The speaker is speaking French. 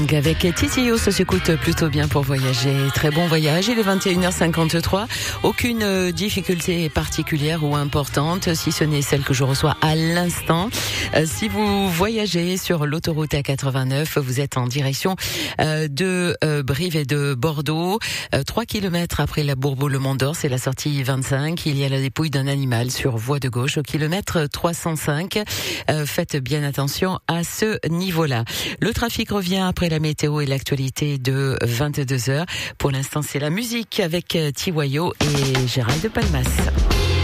Young avec Titio, ça s'écoute plutôt bien pour voyager. Très bon voyage, il est 21h53. Aucune difficulté particulière ou importante, si ce n'est celle que je reçois à l'instant. Si vous voyagez sur l'autoroute A89, vous êtes en direction de Brive et de Bordeaux. 3 kilomètres après la Bourbeau-le-Mont-d'Or, c'est la sortie 25. Il y a la dépouille d'un animal sur voie de gauche au kilomètre 305. Faites bien attention à ce niveau-là. Le trafic revient après la météo et l'actualité de 22h. Pour l'instant, c'est la musique avec Tiwayo et Gérald de Palmas.